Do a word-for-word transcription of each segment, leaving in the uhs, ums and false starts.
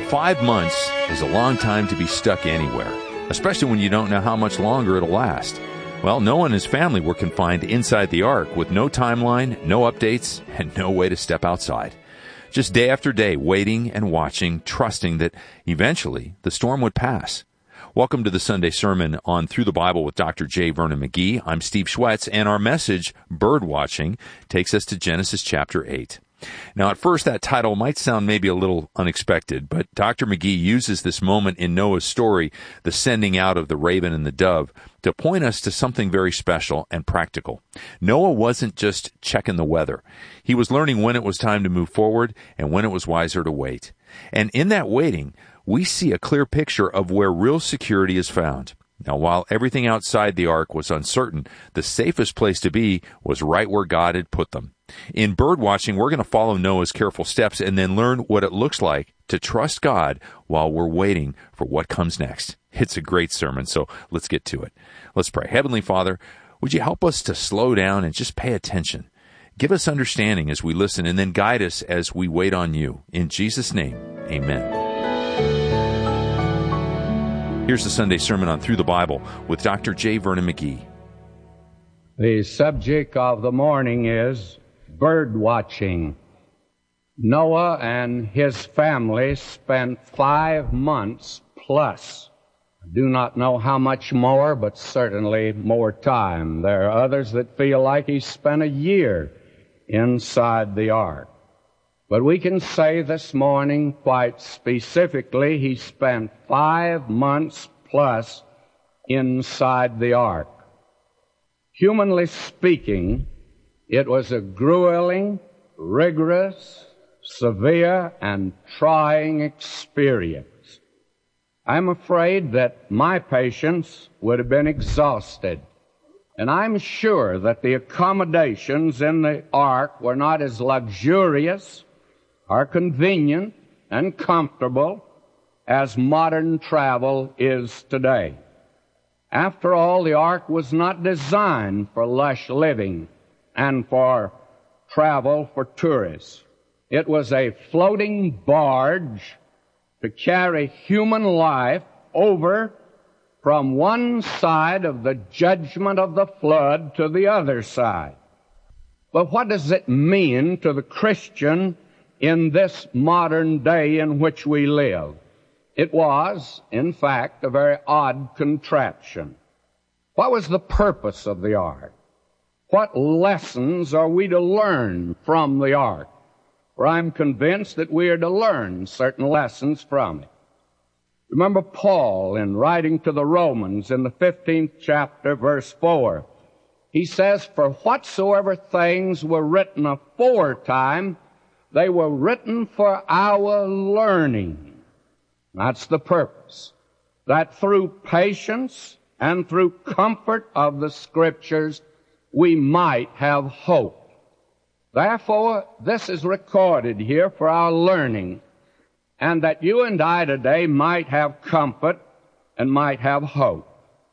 Five months is a long time to be stuck anywhere, especially when you don't know how much longer it'll last. Well, Noah and his family were confined inside the ark with no timeline, no updates, and no way to step outside. Just day after day, waiting and watching, trusting that eventually the storm would pass. Welcome to the Sunday Sermon on Through the Bible with Doctor J. Vernon McGee. I'm Steve Schwetz, and our message, Bird Watching, takes us to Genesis chapter eight. Now, at first, that title might sound maybe a little unexpected, but Doctor McGee uses this moment in Noah's story, the sending out of the raven and the dove, to point us to something very special and practical. Noah wasn't just checking the weather. He was learning when it was time to move forward and when it was wiser to wait. And in that waiting, we see a clear picture of where real security is found. Now, while everything outside the ark was uncertain, the safest place to be was right where God had put them. In bird watching, we're going to follow Noah's careful steps and then learn what it looks like to trust God while we're waiting for what comes next. It's a great sermon, so let's get to it. Let's pray. Heavenly Father, would you help us to slow down and just pay attention? Give us understanding as we listen, and then guide us as we wait on you. In Jesus' name, amen. Here's the Sunday Sermon on Through the Bible with Doctor J. Vernon McGee. The subject of the morning is bird watching. Noah and his family spent five months plus. I do not know how much more, but certainly more time. There are others that feel like he spent a year inside the ark. But we can say this morning quite specifically, he spent five months plus inside the ark. Humanly speaking, it was a grueling, rigorous, severe, and trying experience. I'm afraid that my patience would have been exhausted. And I'm sure that the accommodations in the ark were not as luxurious or convenient and comfortable as modern travel is today. After all, the ark was not designed for lush living and for travel for tourists. It was a floating barge to carry human life over from one side of the judgment of the flood to the other side. But what does it mean to the Christian in this modern day in which we live? It was, in fact, a very odd contraption. What was the purpose of the ark? What lessons are we to learn from the ark? For I'm convinced that we are to learn certain lessons from it. Remember Paul in writing to the Romans in the fifteenth chapter, verse four. He says, "For whatsoever things were written aforetime, they were written for our learning." That's the purpose. That through patience and through comfort of the Scriptures, we might have hope. Therefore, this is recorded here for our learning, and that you and I today might have comfort and might have hope.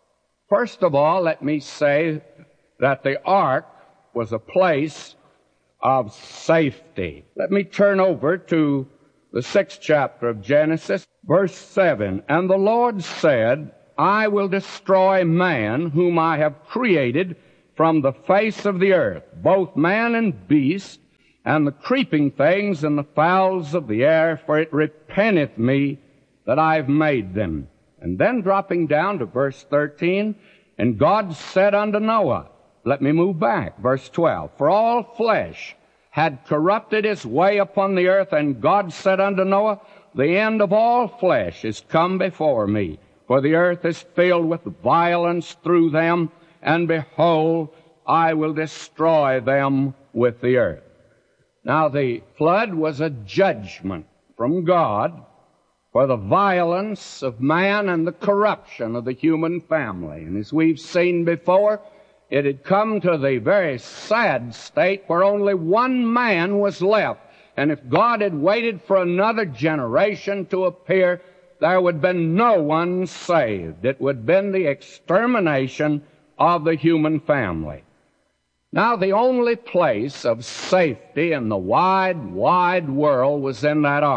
First of all, let me say that the ark was a place of safety. Let me turn over to the sixth chapter of Genesis, verse seven. "And the Lord said, I will destroy man whom I have created from the face of the earth, both man and beast, and the creeping things and the fowls of the air, for it repenteth me that I have made them." And then dropping down to verse thirteen, "And God said unto Noah," let me move back, verse twelve, "For all flesh had corrupted his way upon the earth, and God said unto Noah, The end of all flesh is come before me, for the earth is filled with violence through them, and behold, I will destroy them with the earth." Now, the flood was a judgment from God for the violence of man and the corruption of the human family. And as we've seen before, it had come to the very sad state where only one man was left. And if God had waited for another generation to appear, there would have been no one saved. It would have been the extermination of the human family. Now, the only place of safety in the wide, wide world was in that ark.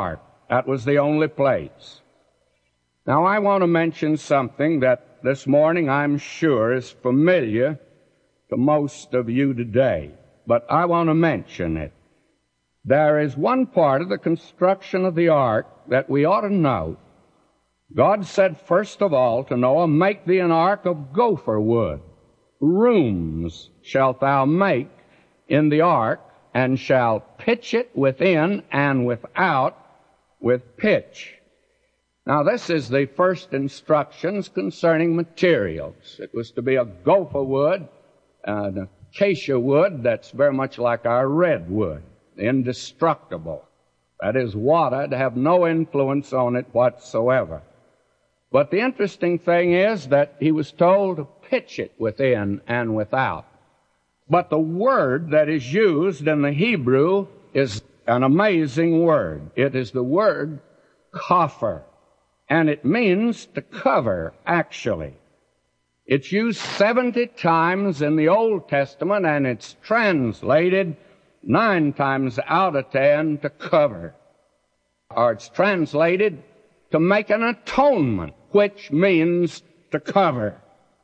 That was the only place. Now, I want to mention something that this morning I'm sure is familiar to most of you today, but I want to mention it. There is one part of the construction of the ark that we ought to note. God said, first of all, to Noah, make thee an ark of gopher wood. Rooms shalt thou make in the ark, and shall pitch it within and without with pitch. Now, this is the first instructions concerning materials. It was to be a gopher wood, uh, an acacia wood that's very much like our redwood, indestructible. That is, water to have no influence on it whatsoever. But the interesting thing is that he was told to pitch it within and without. But the word that is used in the Hebrew is an amazing word. It is the word coffer, and it means to cover, actually. It's used seventy times in the Old Testament, and it's translated nine times out of ten to cover. Or it's translated to make an atonement, which means to cover.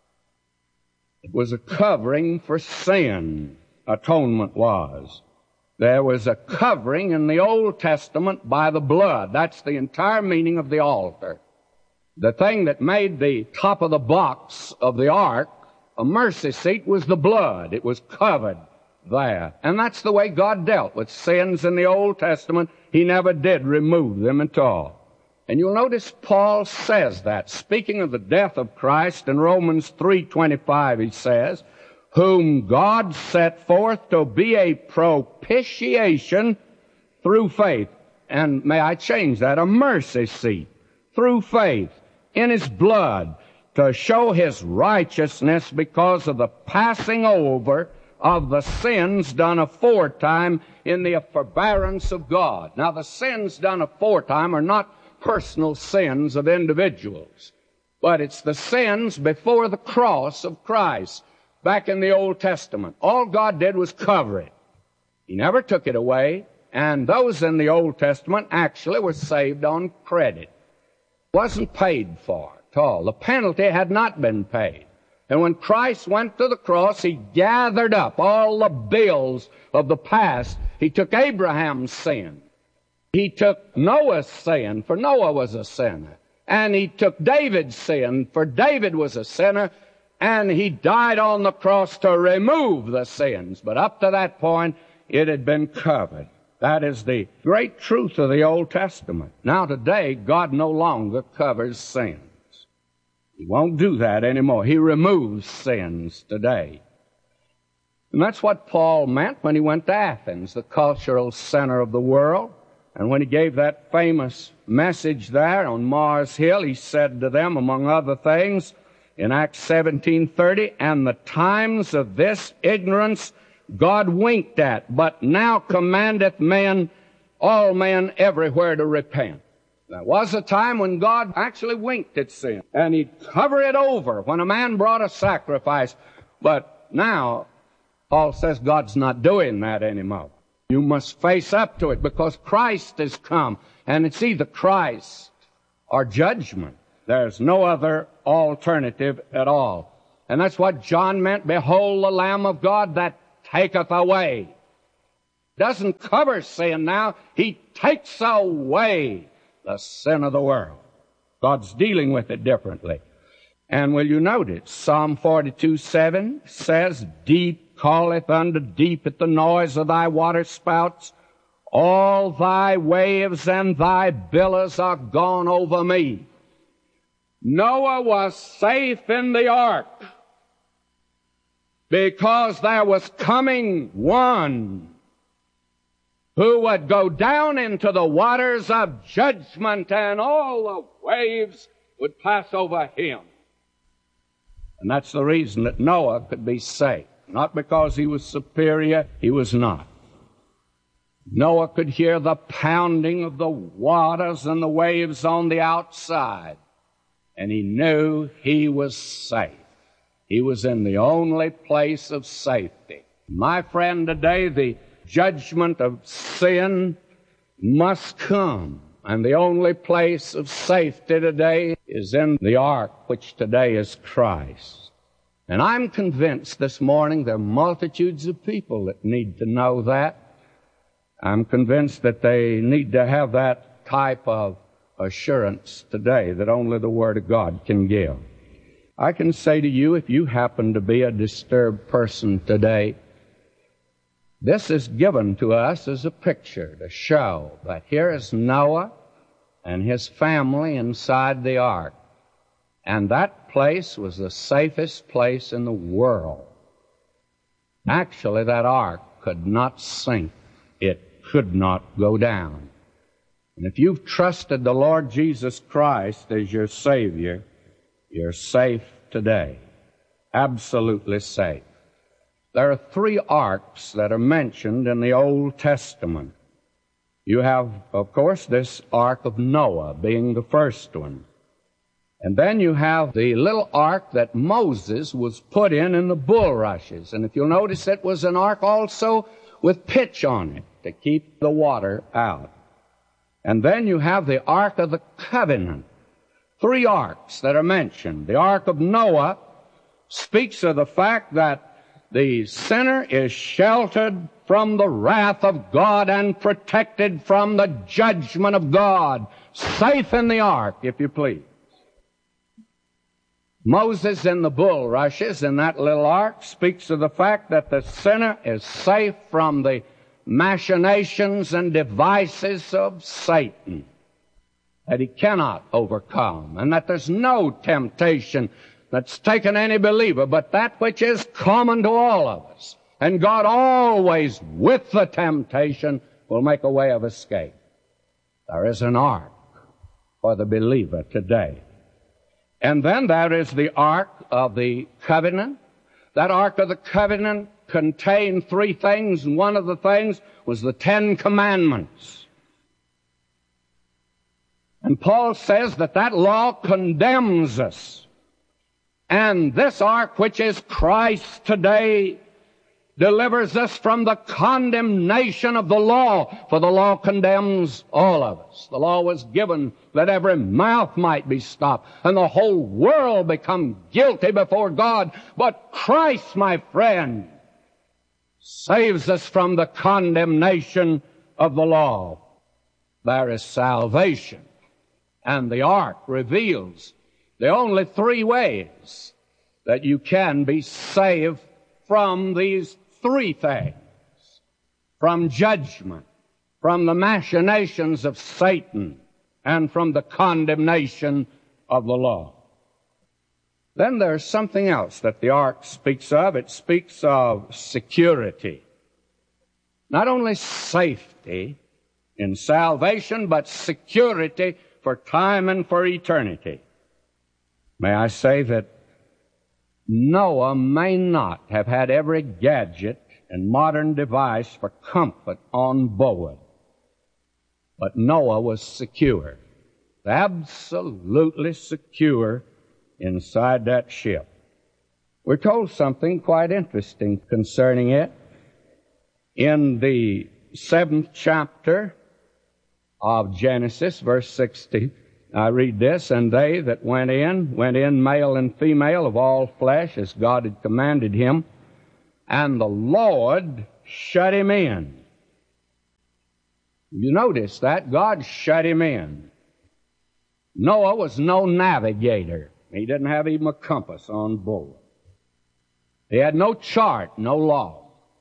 It was a covering for sin, atonement was. There was a covering in the Old Testament by the blood. That's the entire meaning of the altar. The thing that made the top of the box of the ark a mercy seat was the blood. It was covered there. And that's the way God dealt with sins in the Old Testament. He never did remove them at all. And you'll notice Paul says that, speaking of the death of Christ in Romans three twenty-five, he says, whom God set forth to be a propitiation through faith. And may I change that, a mercy seat, through faith, in his blood, to show his righteousness because of the passing over of the sins done aforetime in the forbearance of God. Now, the sins done aforetime are not personal sins of individuals, but it's the sins before the cross of Christ back in the Old Testament. All God did was cover it. He never took it away, and those in the Old Testament actually were saved on credit. It wasn't paid for at all. The penalty had not been paid. And when Christ went to the cross, he gathered up all the bills of the past. He took Abraham's sin. He took Noah's sin, for Noah was a sinner. And he took David's sin, for David was a sinner. And he died on the cross to remove the sins. But up to that point, it had been covered. That is the great truth of the Old Testament. Now today, God no longer covers sins. He won't do that anymore. He removes sins today. And that's what Paul meant when he went to Athens, the cultural center of the world. And when he gave that famous message there on Mars Hill, he said to them, among other things, in Acts seventeen thirty, and the times of this ignorance God winked at, but now commandeth men, all men everywhere to repent. There was a time when God actually winked at sin, and he'd cover it over when a man brought a sacrifice. But now, Paul says God's not doing that anymore. You must face up to it because Christ has come, and it's either Christ or judgment. There's no other alternative at all. And that's what John meant, behold the Lamb of God that taketh away. Doesn't cover sin now, he takes away the sin of the world. God's dealing with it differently. And will you notice, Psalm forty-two seven says, deep calleth unto deep at the noise of thy waterspouts. All thy waves and thy billows are gone over me. Noah was safe in the ark because there was coming one who would go down into the waters of judgment, and all the waves would pass over him. And that's the reason that Noah could be safe. Not because he was superior, he was not. Noah could hear the pounding of the waters and the waves on the outside, and he knew he was safe. He was in the only place of safety. My friend, today the judgment of sin must come. And the only place of safety today is in the ark, which today is Christ. And I'm convinced this morning there are multitudes of people that need to know that. I'm convinced that they need to have that type of assurance today that only the Word of God can give. I can say to you, if you happen to be a disturbed person today, this is given to us as a picture to show that here is Noah and his family inside the ark. And that place was the safest place in the world. Actually, that ark could not sink. It could not go down. And if you've trusted the Lord Jesus Christ as your Savior, you're safe today. Absolutely safe. There are three arks that are mentioned in the Old Testament. You have, of course, this ark of Noah being the first one. And then you have the little ark that Moses was put in in the bulrushes. And if you'll notice, it was an ark also with pitch on it to keep the water out. And then you have the Ark of the Covenant. Three arks that are mentioned. The Ark of Noah speaks of the fact that the sinner is sheltered from the wrath of God and protected from the judgment of God. Safe in the ark, if you please. Moses in the bulrushes in that little ark speaks of the fact that the sinner is safe from the machinations and devices of Satan, that he cannot overcome, and that there's no temptation that's taken any believer but that which is common to all of us. And God always, with the temptation, will make a way of escape. There is an ark for the believer today. And then there is the Ark of the Covenant. That Ark of the Covenant contained three things, and one of the things was the Ten Commandments. And Paul says that that law condemns us. And this ark, which is Christ today, delivers us from the condemnation of the law, for the law condemns all of us. The law was given that every mouth might be stopped and the whole world become guilty before God. But Christ, my friend, saves us from the condemnation of the law. There is salvation, and the ark reveals the only three ways that you can be saved from these three things: from judgment, from the machinations of Satan, and from the condemnation of the law. Then there's something else that the ark speaks of. It speaks of security. Not only safety in salvation, but security for time and for eternity. May I say that Noah may not have had every gadget and modern device for comfort on board, but Noah was secure, absolutely secure inside that ship. We're told something quite interesting concerning it. In the seventh chapter of Genesis, verse sixty, I read this: "And they that went in, went in male and female of all flesh, as God had commanded him. And the Lord shut him in." You notice that? God shut him in. Noah was no navigator. He didn't have even a compass on board. He had no chart, no law.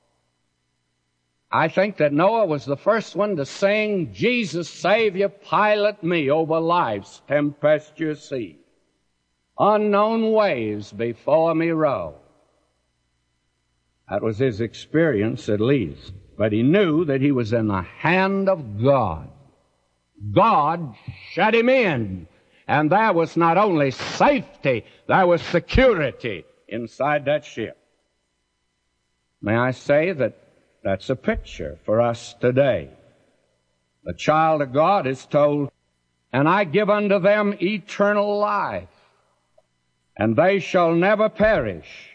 I think that Noah was the first one to sing, "Jesus, Savior, pilot me over life's tempestuous sea. Unknown waves before me row." That was his experience, at least. But he knew that he was in the hand of God. God shut him in. And there was not only safety, there was security inside that ship. May I say that that's a picture for us today. The child of God is told, "And I give unto them eternal life, and they shall never perish,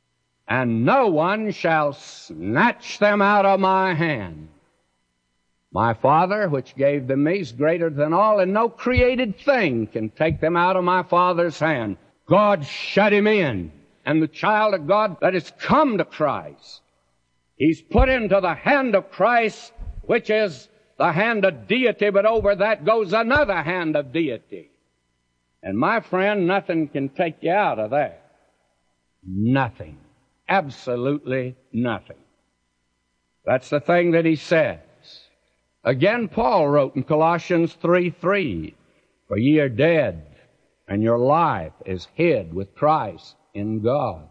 and no one shall snatch them out of my hand." My Father, which gave them me, is greater than all, and no created thing can take them out of my Father's hand. God shut him in, and the child of God that has come to Christ, he's put into the hand of Christ, which is the hand of deity, but over that goes another hand of deity. And my friend, nothing can take you out of that. Nothing. Absolutely nothing. That's the thing that he says. Again, Paul wrote in Colossians three three, "For ye are dead, and your life is hid with Christ in God."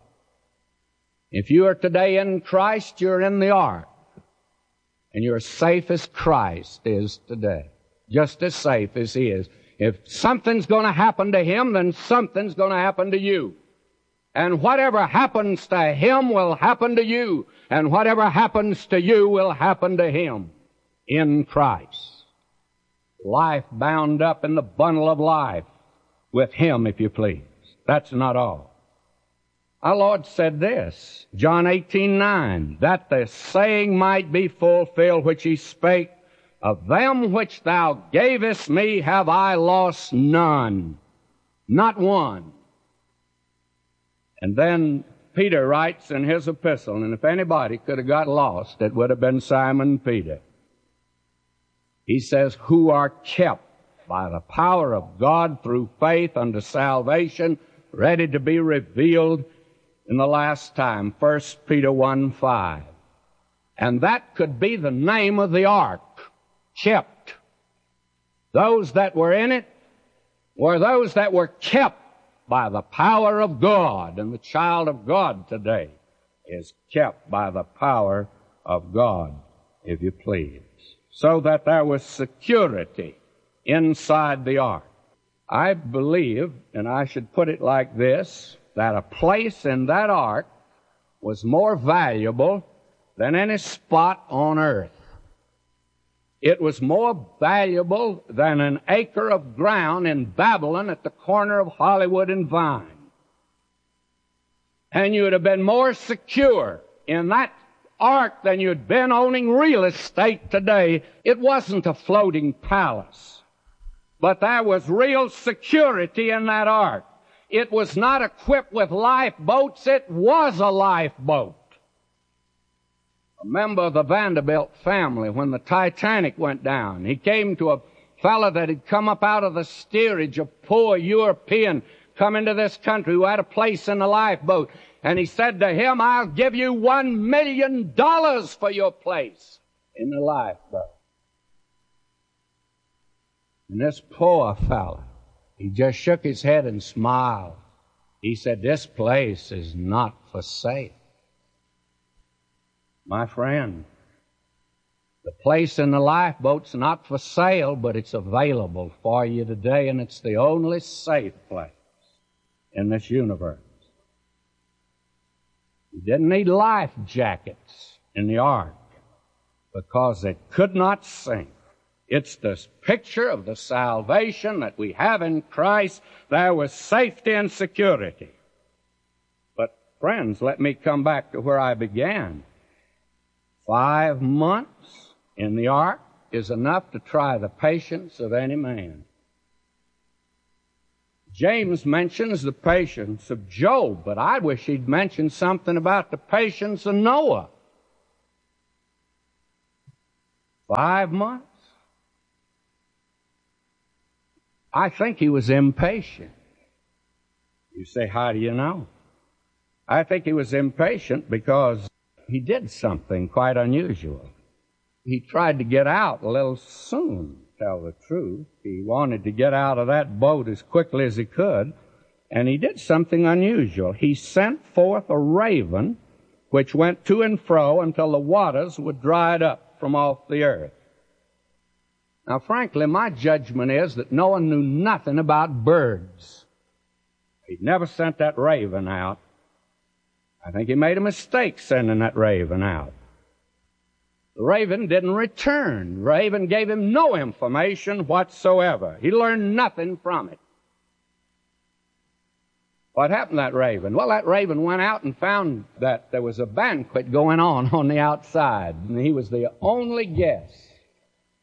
If you are today in Christ, you're in the ark. And you're as safe as Christ is today. Just as safe as he is. If something's going to happen to him, then something's going to happen to you. And whatever happens to him will happen to you. And whatever happens to you will happen to him in Christ. Life bound up in the bundle of life with him, if you please. That's not all. Our Lord said this, John eighteen nine, "That the saying might be fulfilled which he spake, of them which thou gavest me have I lost none." Not one. And then Peter writes in his epistle, and if anybody could have got lost, it would have been Simon Peter. He says, "Who are kept by the power of God through faith unto salvation, ready to be revealed in the last time." First Peter one five. And that could be the name of the ark, kept. Those that were in it were those that were kept by the power of God. And the child of God today is kept by the power of God, if you please. So that there was security inside the ark. I believe, and I should put it like this, that a place in that ark was more valuable than any spot on earth. It was more valuable than an acre of ground in Babylon at the corner of Hollywood and Vine. And you would have been more secure in that ark than you'd been owning real estate today. It wasn't a floating palace, but there was real security in that ark. It was not equipped with lifeboats. It was a lifeboat. A member of the Vanderbilt family, when the Titanic went down, he came to a fellow that had come up out of the steerage, a poor European come into this country who had a place in the lifeboat. And he said to him, "I'll give you one million dollars for your place in the lifeboat." And this poor fellow, he just shook his head and smiled. He said, "This place is not for sale." My friend, the place in the lifeboat's not for sale, but it's available for you today, and it's the only safe place in this universe. You didn't need life jackets in the ark because it could not sink. It's this picture of the salvation that we have in Christ. There was safety and security. But friends, let me come back to where I began. Five months in the ark is enough to try the patience of any man. James mentions the patience of Job, but I wish he'd mentioned something about the patience of Noah. Five months? I think he was impatient. You say, how do you know? I think he was impatient because he did something quite unusual. He tried to get out a little soon, to tell the truth. He wanted to get out of that boat as quickly as he could, and he did something unusual. He sent forth a raven which went to and fro until the waters were dried up from off the earth. Now, frankly, my judgment is that Noah knew nothing about birds. He'd never sent that raven out. I think he made a mistake sending that raven out. The raven didn't return. The raven gave him no information whatsoever. He learned nothing from it. What happened to that raven? Well, that raven went out and found that there was a banquet going on on the outside, and he was the only guest.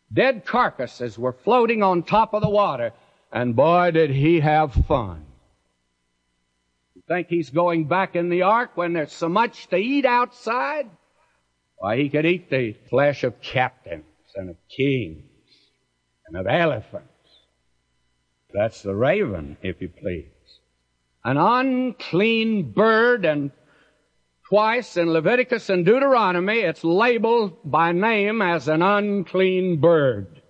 Dead carcasses were floating on top of the water, and boy, did he have fun. You think he's going back in the ark when there's so much to eat outside? Why, he could eat the flesh of captains and of kings and of elephants. That's the raven, if you please. An unclean bird, and twice in Leviticus and Deuteronomy it's labeled by name as an unclean bird.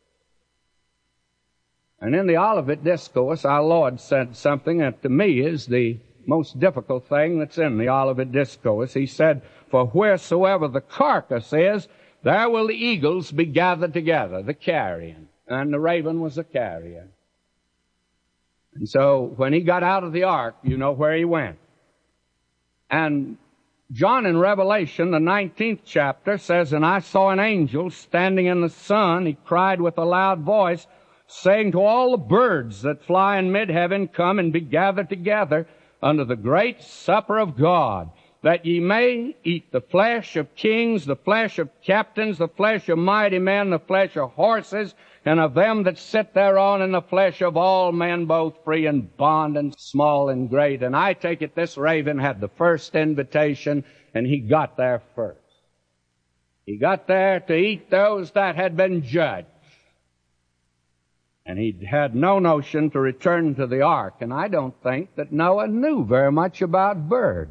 And in the Olivet Discourse, our Lord said something that to me is the most difficult thing that's in the Olivet Discourse. He said, "For wheresoever the carcass is, there will the eagles be gathered together," the carrion. And the raven was a carrion. And so when he got out of the ark, you know where he went. And John in Revelation, the nineteenth chapter, says, "And I saw an angel standing in the sun. He cried with a loud voice, saying to all the birds that fly in mid-heaven, Come and be gathered together unto the great supper of God, that ye may eat the flesh of kings, the flesh of captains, the flesh of mighty men, the flesh of horses, and of them that sit thereon, and the flesh of all men, both free and bond, and small and great." And I take it this raven had the first invitation, and he got there first. He got there to eat those that had been judged. And he had no notion to return to the ark. And I don't think that Noah knew very much about birds.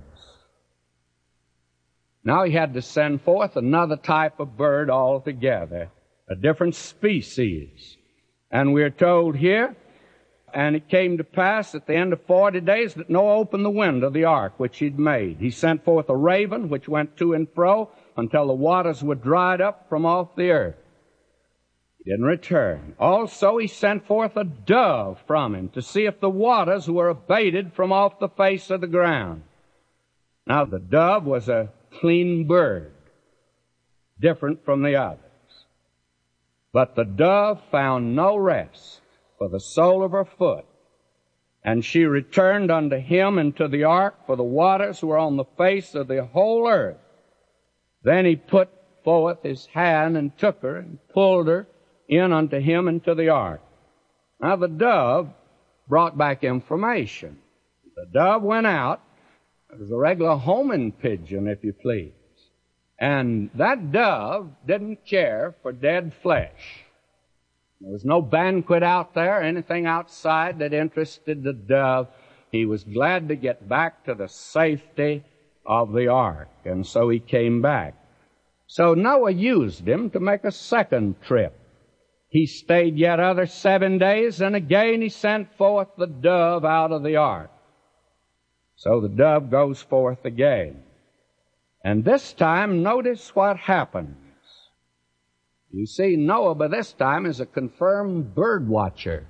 Now he had to send forth another type of bird altogether, a different species. And we're told here, "And it came to pass at the end of forty days that Noah opened the window of the ark which he'd made. He sent forth a raven which went to and fro until the waters were dried up from off the earth. He didn't return. Also he sent forth a dove from him to see if the waters were abated from off the face of the ground." Now the dove was a clean bird, different from the others. But the dove found no rest for the sole of her foot, and she returned unto him into the ark, for the waters were on the face of the whole earth. Then he put forth his hand and took her and pulled her in unto him into the ark. Now the dove brought back information. The dove went out. It was a regular homing pigeon, if you please. And that dove didn't care for dead flesh. There was no banquet out there, anything outside that interested the dove. He was glad to get back to the safety of the ark, and so he came back. So Noah used him to make a second trip. He stayed yet other seven days, and again he sent forth the dove out of the ark. So the dove goes forth again. And this time, notice what happens. You see, Noah by this time is a confirmed bird watcher.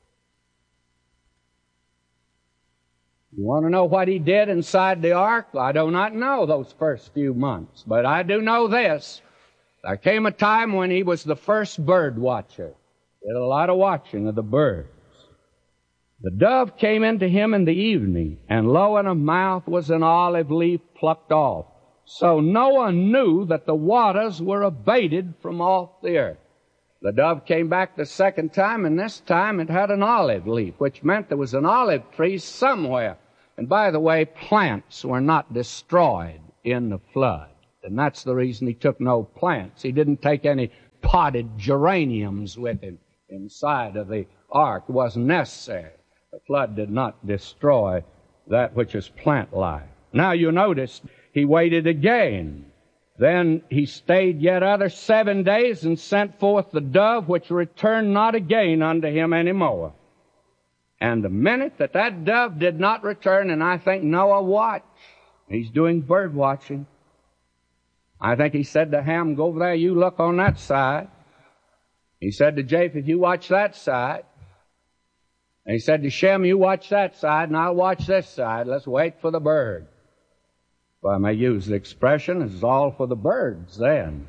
You want to know what he did inside the ark? I do not know those first few months, but I do know this. There came a time when he was the first bird watcher. He did a lot of watching of the birds. The dove came into him in the evening, and lo, in her mouth was an olive leaf plucked off. So Noah knew that the waters were abated from off the earth. The dove came back the second time, and this time it had an olive leaf, which meant there was an olive tree somewhere. And by the way, plants were not destroyed in the flood. And that's the reason he took no plants. He didn't take any potted geraniums with him inside of the ark. It wasn't necessary. The flood did not destroy that which is plant life. Now you notice he waited again. Then he stayed yet other seven days and sent forth the dove, which returned not again unto him any more. And the minute that that dove did not return, and I think Noah watched, he's doing bird watching. I think he said to Ham, "Go over there, you look on that side." He said to Japheth, "You watch that side." And he said to Shem, "You watch that side, and I'll watch this side. Let's wait for the bird." If I may use the expression, it's all for the birds then.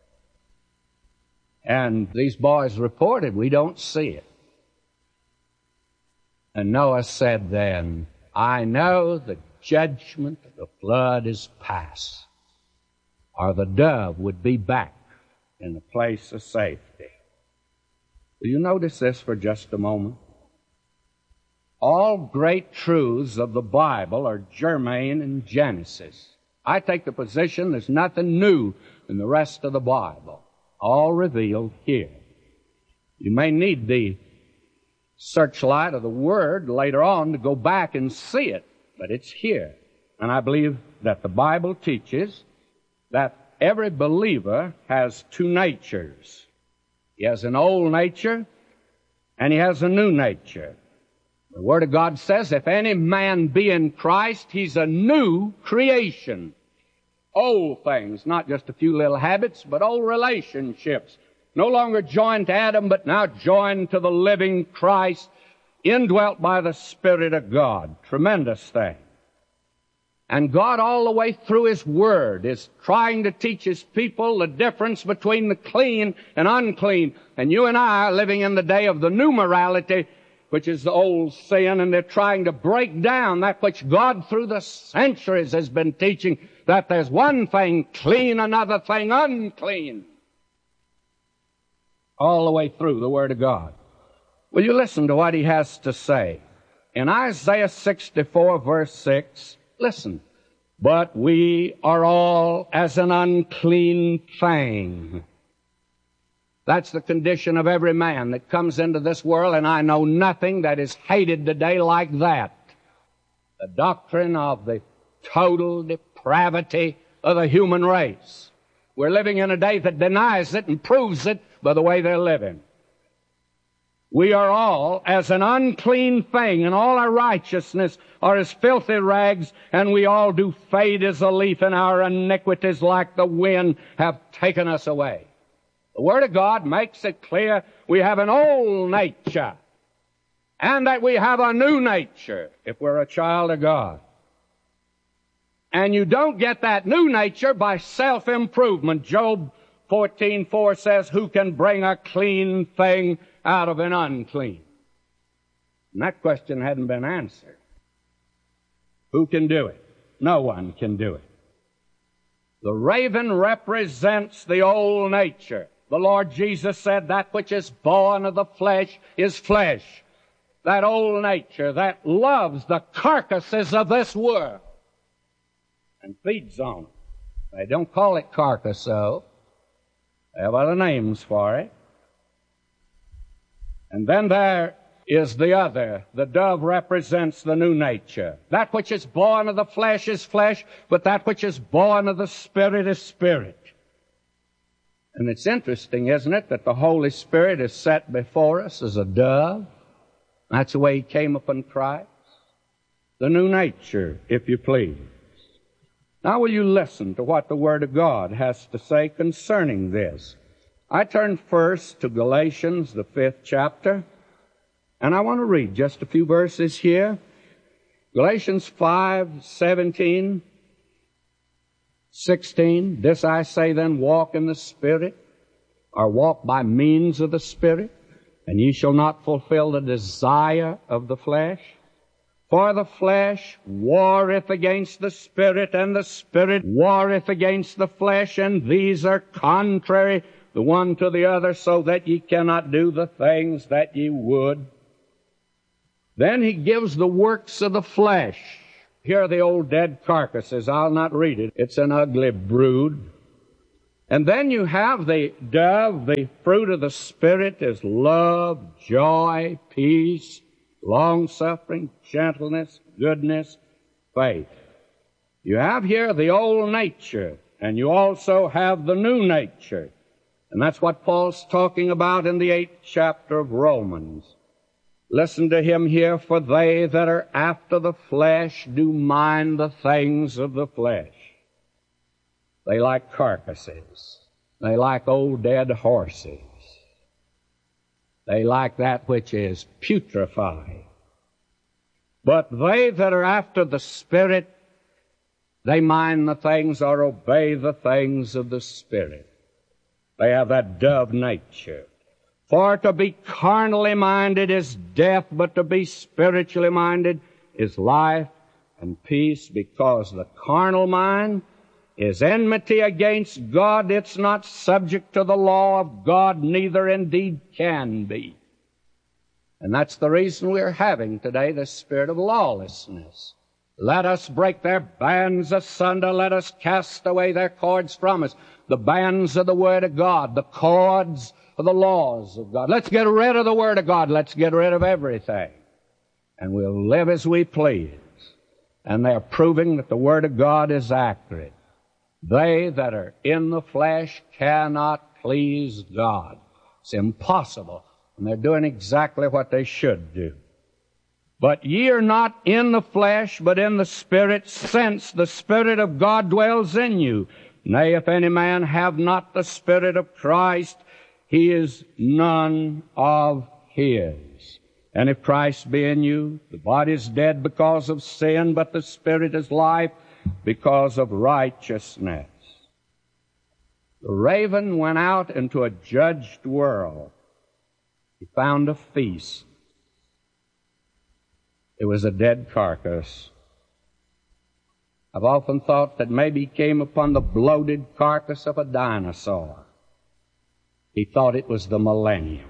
And these boys reported, "We don't see it." And Noah said then, "I know the judgment of the flood is past," or the dove would be back in the place of safety. Will you notice this for just a moment? All great truths of the Bible are germane in Genesis. I take the position there's nothing new in the rest of the Bible, all revealed here. You may need the searchlight of the Word later on to go back and see it, but it's here. And I believe that the Bible teaches that every believer has two natures. He has an old nature and he has a new nature. The Word of God says, if any man be in Christ, he's a new creation. Old things, not just a few little habits, but old relationships. No longer joined to Adam, but now joined to the living Christ, indwelt by the Spirit of God. Tremendous thing. And God, all the way through His Word, is trying to teach His people the difference between the clean and unclean. And you and I are living in the day of the new morality, which is the old sin, and they're trying to break down that which God through the centuries has been teaching, that there's one thing clean, another thing unclean. All the way through the Word of God. Will you listen to what He has to say? In Isaiah sixty-four, verse six, listen. But we are all as an unclean thing. That's the condition of every man that comes into this world, and I know nothing that is hated today like that. The doctrine of the total depravity of the human race. We're living in a day that denies it and proves it by the way they're living. We are all as an unclean thing, and all our righteousness are as filthy rags, and we all do fade as a leaf, and our iniquities like the wind have taken us away. The Word of God makes it clear we have an old nature and that we have a new nature if we're a child of God. And you don't get that new nature by self-improvement. Job fourteen four says, who can bring a clean thing out of an unclean? And that question hadn't been answered. Who can do it? No one can do it. The raven represents the old nature. The Lord Jesus said, that which is born of the flesh is flesh. That old nature that loves the carcasses of this world and feeds on it. They don't call it carcass, though. They have other names for it. And then there is the other. The dove represents the new nature. That which is born of the flesh is flesh, but that which is born of the Spirit is spirit. And it's interesting, isn't it, that the Holy Spirit is set before us as a dove. That's the way He came upon Christ. The new nature, if you please. Now will you listen to what the Word of God has to say concerning this? I turn first to Galatians, the fifth chapter, and I want to read just a few verses here. Galatians five, seventeen. sixteen, this I say then, walk in the Spirit, or walk by means of the Spirit, and ye shall not fulfill the desire of the flesh. For the flesh warreth against the Spirit, and the Spirit warreth against the flesh, and these are contrary the one to the other, so that ye cannot do the things that ye would. Then he gives the works of the flesh. Here are the old dead carcasses. I'll not read it. It's an ugly brood. And then you have the dove. The fruit of the Spirit is love, joy, peace, long-suffering, gentleness, goodness, faith. You have here the old nature, and you also have the new nature. And that's what Paul's talking about in the eighth chapter of Romans. Listen to him here, for they that are after the flesh do mind the things of the flesh. They like carcasses. They like old dead horses. They like that which is putrefied. But they that are after the Spirit, they mind the things or obey the things of the Spirit. They have that dove nature. For to be carnally minded is death, but to be spiritually minded is life and peace, because the carnal mind is enmity against God. It's not subject to the law of God, neither indeed can be. And that's the reason we're having today the spirit of lawlessness. Let us break their bands asunder. Let us cast away their cords from us. The bands of the Word of God, the cords of the laws of God. Let's get rid of the Word of God. Let's get rid of everything. And we'll live as we please. And they're proving that the Word of God is accurate. They that are in the flesh cannot please God. It's impossible. And they're doing exactly what they should do. But ye are not in the flesh, but in the Spirit, since the Spirit of God dwells in you. Nay, if any man have not the Spirit of Christ, he is none of his. And if Christ be in you, the body is dead because of sin, but the Spirit is life because of righteousness. The raven went out into a judged world. He found a feast. It was a dead carcass. I've often thought that maybe he came upon the bloated carcass of a dinosaur. He thought it was the millennium.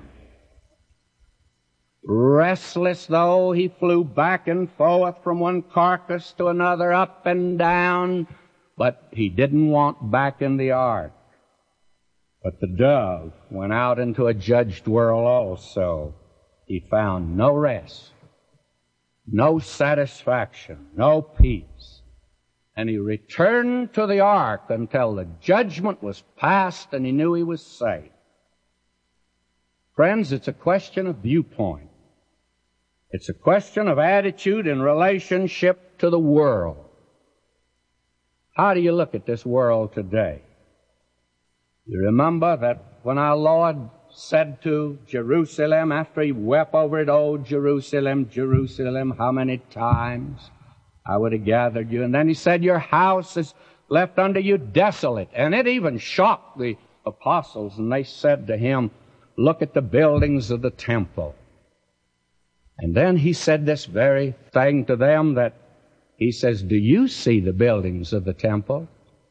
Restless though, he flew back and forth from one carcass to another, up and down, but he didn't want back in the ark. But the dove went out into a judged world also. He found no rest, no satisfaction, no peace. And he returned to the ark until the judgment was passed and he knew he was safe. Friends, it's a question of viewpoint. It's a question of attitude in relationship to the world. How do you look at this world today? You remember that when our Lord said to Jerusalem, after he wept over it, "Oh, Jerusalem, Jerusalem, how many times I would have gathered you." And then he said, "Your house is left unto you desolate." And it even shocked the apostles, and they said to him, "Look at the buildings of the temple." And then he said this very thing to them, that he says, "Do you see the buildings of the temple?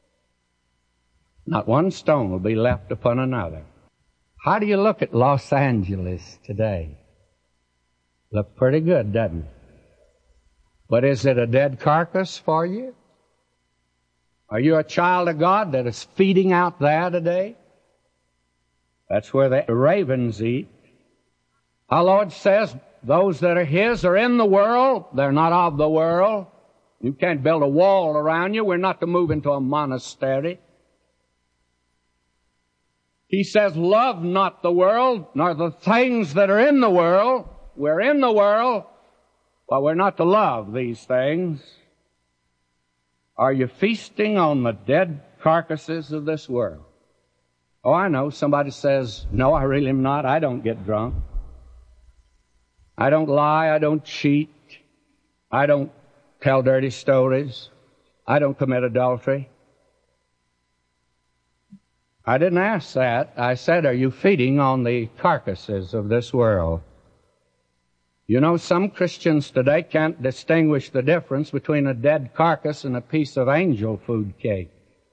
Not one stone will be left upon another." How do you look at Los Angeles today? Look pretty good, doesn't it? But is it a dead carcass for you? Are you a child of God that is feeding out there today? That's where the ravens eat. Our Lord says those that are His are in the world. They're not of the world. You can't build a wall around you. We're not to move into a monastery. He says, "Love not the world, nor the things that are in the world." We're in the world, but we're not to love these things. Are you feasting on the dead carcasses of this world? Oh, I know. Somebody says, "No, I really am not. I don't get drunk. I don't lie. I don't cheat. I don't tell dirty stories. I don't commit adultery." I didn't ask that. I said, are you feeding on the carcasses of this world? You know, some Christians today can't distinguish the difference between a dead carcass and a piece of angel food cake.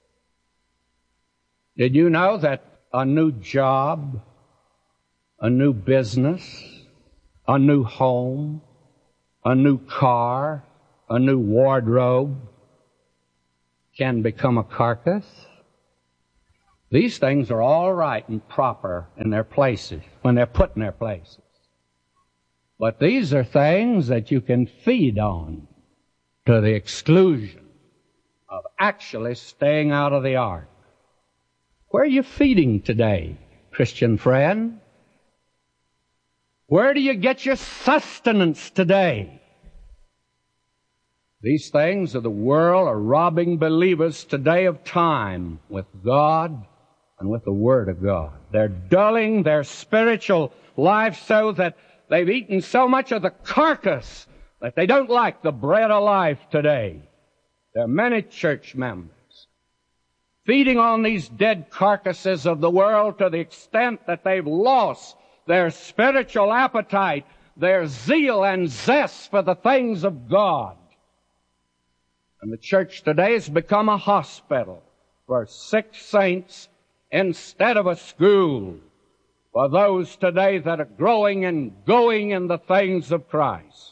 Did you know that a new job, a new business, a new home, a new car, a new wardrobe can become a carcass? These things are all right and proper in their places, when they're put in their places. But these are things that you can feed on to the exclusion of actually staying out of the ark. Where are you feeding today, Christian friend? Where do you get your sustenance today? These things of the world are robbing believers today of time with God and with the Word of God. They're dulling their spiritual life so that they've eaten so much of the carcass that they don't like the bread of life today. There are many church members feeding on these dead carcasses of the world to the extent that they've lost their spiritual appetite, their zeal and zest for the things of God. And the church today has become a hospital. for six saints instead of a school for those today that are growing and going in the things of Christ.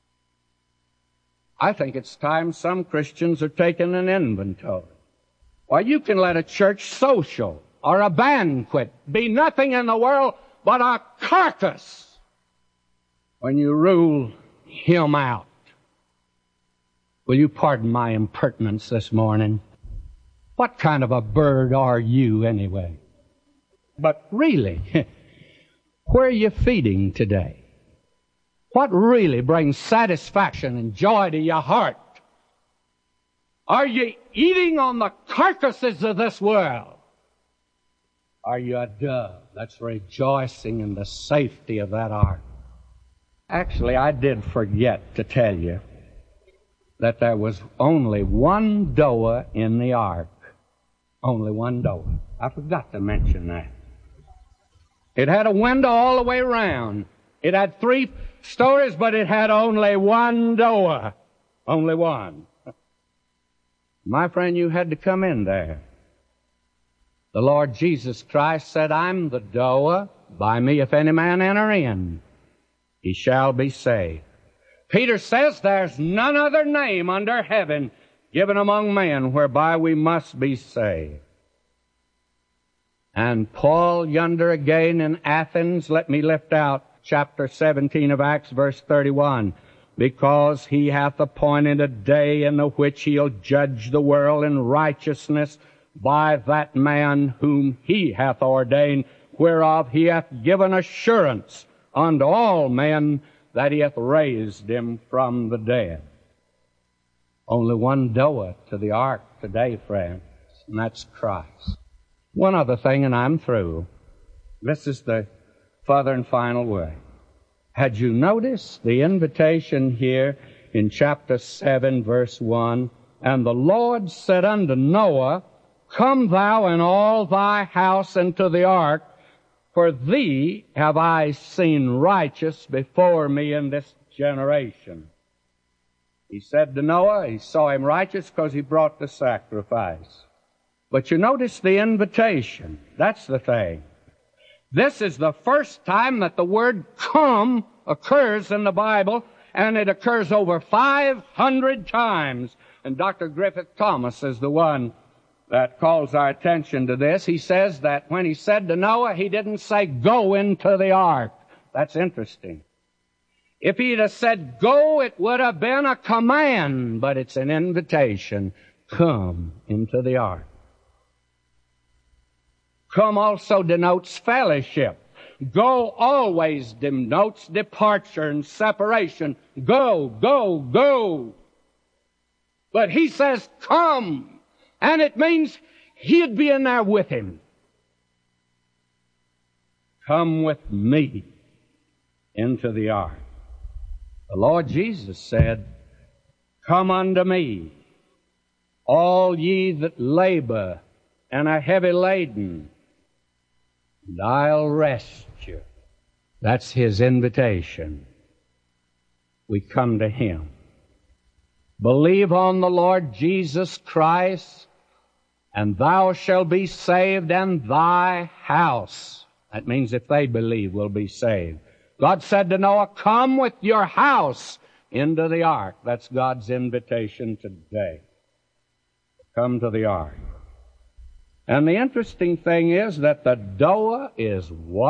I think it's time some Christians are taking an inventory. Why, you can let a church social or a banquet be nothing in the world but a carcass when you rule him out. Will you pardon my impertinence this morning? What kind of a bird are you anyway? But really, where are you feeding today? What really brings satisfaction and joy to your heart? Are you eating on the carcasses of this world? Are you a dove that's rejoicing in the safety of that ark? Actually, I did forget to tell you that there was only one Doa in the ark. Only one Doa. I forgot to mention that. It had a window all the way around. It had three stories, but it had only one Doa. Only one. My friend, you had to come in there. The Lord Jesus Christ said, I'm the Doa. By me, if any man enter in, he shall be saved. Peter says there's none other name under heaven given among men whereby we must be saved. And Paul yonder again in Athens, let me lift out chapter seventeen of Acts, verse thirty-one. Because he hath appointed a day in the which he'll judge the world in righteousness by that man whom he hath ordained, whereof he hath given assurance unto all men that he hath raised him from the dead. Only one Doa to the ark today, friends, and that's Christ. One other thing, and I'm through. This is the further and final way. Had you noticed the invitation here in chapter seven, verse one? And the Lord said unto Noah, Come thou and all thy house into the ark, for thee have I seen righteous before me in this generation. He said to Noah, he saw him righteous because he brought the sacrifice. But you notice the invitation. That's the thing. This is the first time that the word come occurs in the Bible, and it occurs over five hundred times. And Doctor Griffith Thomas is the one that calls our attention to this. He says that when he said to Noah, he didn't say, go into the ark. That's interesting. If he'd have said go, it would have been a command, but it's an invitation. Come into the ark. Come also denotes fellowship. Go always denotes departure and separation. Go, go, go. But he says come. And it means he'd be in there with him. Come with me into the ark. The Lord Jesus said, Come unto me, all ye that labor and are heavy laden, and I'll rest you. That's his invitation. We come to him. Believe on the Lord Jesus Christ, and thou shalt be saved, and thy house. That means if they believe, will be saved. God said to Noah, come with your house into the ark. That's God's invitation today. Come to the ark. And the interesting thing is that the Doa is one.